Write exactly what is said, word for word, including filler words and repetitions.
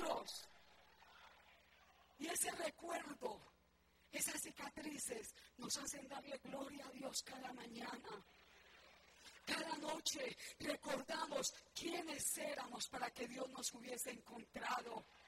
nosotros. Y ese recuerdo, esas cicatrices nos hacen darle gloria a Dios cada mañana. Cada noche recordamos quiénes éramos para que Dios nos hubiese encontrado.